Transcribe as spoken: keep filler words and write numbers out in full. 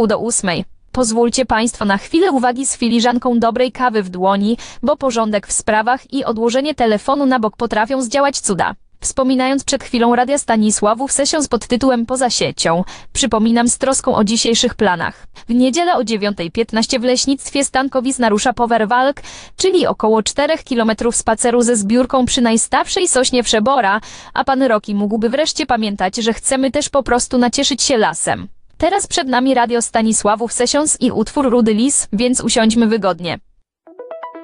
wpół do ósmej. Pozwólcie Państwo na chwilę uwagi z filiżanką dobrej kawy w dłoni, bo porządek w sprawach i odłożenie telefonu na bok potrafią zdziałać cuda. Wspominając przed chwilą Radia Stanisławów Sessions pod tytułem Poza siecią, przypominam z troską o dzisiejszych planach. W niedzielę o dziewiąta piętnaście w leśnictwie Stankowic narusza Powerwalk, czyli około czterech kilometrów spaceru ze zbiórką przy najstawszej sośnie Wszebora, a pan Roki mógłby wreszcie pamiętać, że chcemy też po prostu nacieszyć się lasem. Teraz przed nami Radio Stanisławów Sessions i utwór Rudy Lis, więc usiądźmy wygodnie.